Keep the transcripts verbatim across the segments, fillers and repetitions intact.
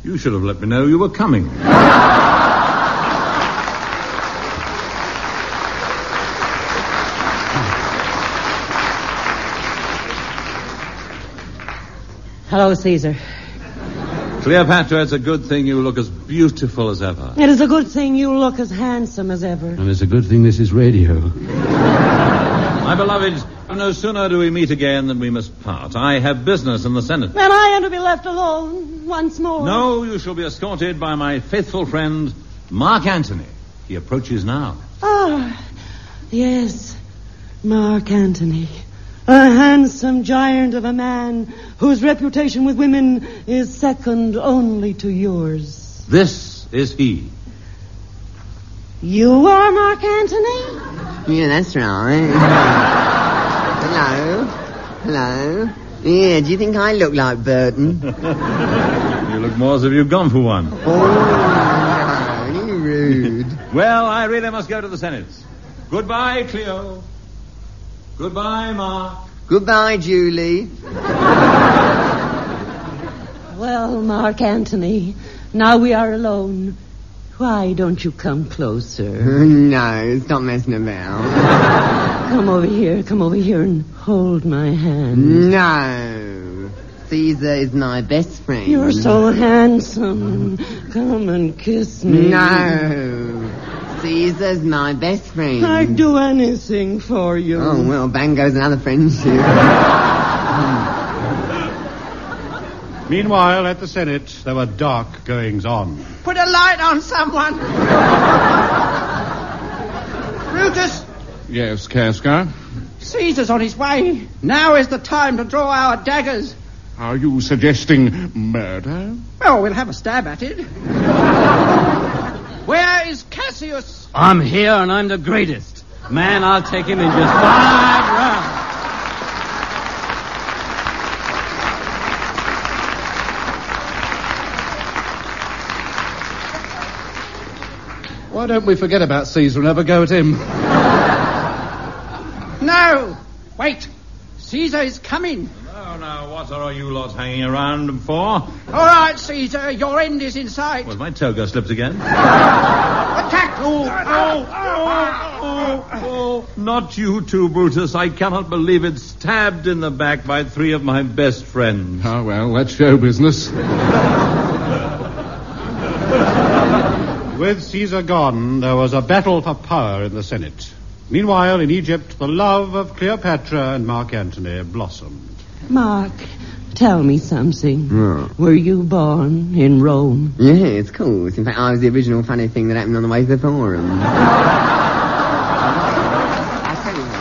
You should have let me know you were coming. Hello, Caesar. Cleopatra, it's a good thing you look as beautiful as ever. It is a good thing you look as handsome as ever. And it's a good thing this is radio. My beloved, no sooner do we meet again than we must part. I have business in the Senate. And I am to be left alone once more. No, you shall be escorted by my faithful friend, Mark Antony. He approaches now. Ah, yes, Mark Antony. A handsome giant of a man whose reputation with women is second only to yours. This is he. You are Mark Antony? Yeah, that's right. Hello. Hello. Yeah, do you think I look like Burton? You look more as if you've gone for one. Oh, no, you rude. Well, I really must go to the Senate. Goodbye, Cleo. Goodbye, Mark. Goodbye, Julie. Well, Mark Antony, now we are alone. Why don't you come closer? No, stop messing about. Come over here, come over here and hold my hand. No. Caesar is my best friend. You're so handsome. Come and kiss me. No. Caesar's my best friend. I'd do anything for you. Oh, well, bang goes another friendship. Meanwhile, at the Senate, there were dark goings-on. Put a light on someone. Brutus. Yes, Casca? Caesar's on his way. Now is the time to draw our daggers. Are you suggesting murder? Well, we'll have a stab at it. Where is Cassius? I'm here and I'm the greatest. Man, I'll take him in just five rounds. Why don't we forget about Caesar and have a go at him? No! Wait! Caesar is coming. No, no, what are you lot hanging around for? All right, Caesar, your end is in sight. Was my toga slipped again? Attack! Oh, oh, oh, oh, oh. Not you too, Brutus. I cannot believe it. Stabbed in the back by three of my best friends. Oh, well, that's show business. With Caesar gone, there was a battle for power in the Senate. Meanwhile, in Egypt, the love of Cleopatra and Mark Antony blossomed. Mark, tell me something. What? Were you born in Rome? Yes, of course. In fact, I was the original funny thing that happened on the way to the forum. I tell you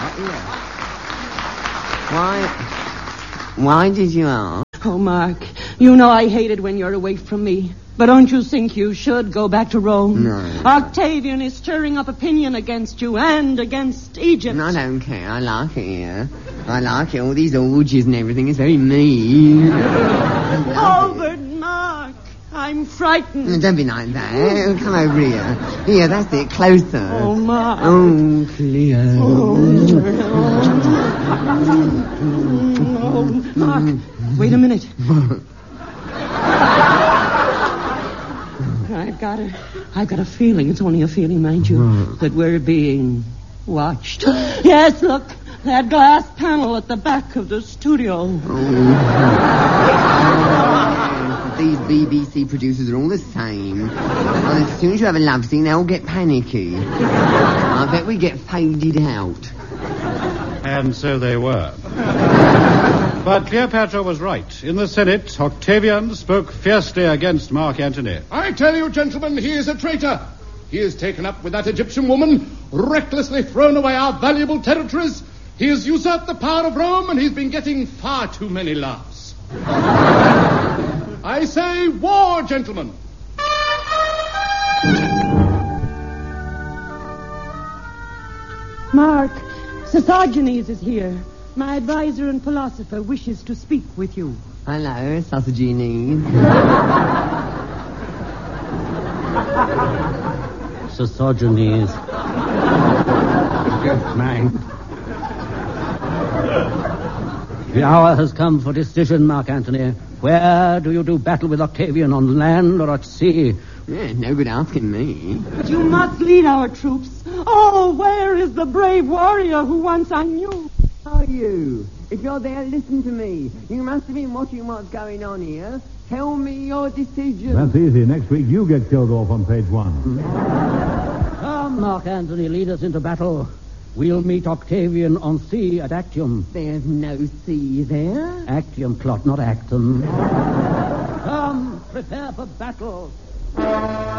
what, yeah. Why... Why did you ask? Oh, Mark, you know I hate it when you're away from me. But don't you think you should go back to Rome? No. Octavian is stirring up opinion against you and against Egypt. I don't care. I like it here. I like it. All these orgies and everything is very mean. Oh, but Mark, I'm frightened. Don't be like that. Come over here. Here, that's it. Closer. Oh, Mark. Oh, Cleo. Oh, oh, Mark, wait a minute. I've got a, I've got a feeling, it's only a feeling, mind you, what? that we're being watched. Yes, look, that glass panel at the back of the studio. Oh. These B B C producers are all the same. And as soon as you have a love scene, they all get panicky. I bet we get faded out. And so they were. But Cleopatra was right. In the Senate, Octavian spoke fiercely against Mark Antony. I tell you, gentlemen, he is a traitor. He is taken up with that Egyptian woman, recklessly thrown away our valuable territories. He has usurped the power of Rome, and he's been getting far too many laughs. I say war, gentlemen. Mark, Sosigenes is here. My advisor and philosopher wishes to speak with you. Hello, Sosigenes. Sosigenes. Good man. The hour has come for decision, Mark Antony. Where do you do battle with Octavian, on land or at sea? Yeah, no good asking me. But you must lead our troops. Oh, where is the brave warrior who once I knew? Are you? If you're there, listen to me. You must have been watching what's going on here. Tell me your decision. That's easy. Next week you get killed off on page one. Come, Mark Antony, lead us into battle. We'll meet Octavian on sea at Actium. There's no sea there. Actium, Clot, not Acton. Come, prepare for battle.